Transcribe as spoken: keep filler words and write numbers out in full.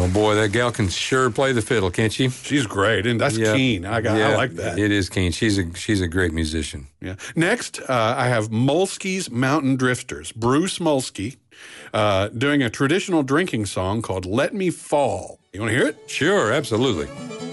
Well, boy, that gal can sure play the fiddle, can't she? She's great, and that's Yep. keen. I, got, Yep. I like that. It is keen. She's a she's a great musician. Yeah. Next, uh, I have Molsky's Mountain Drifters. Bruce Molsky uh, doing a traditional drinking song called Let Me Fall. You want to hear it? Sure, absolutely.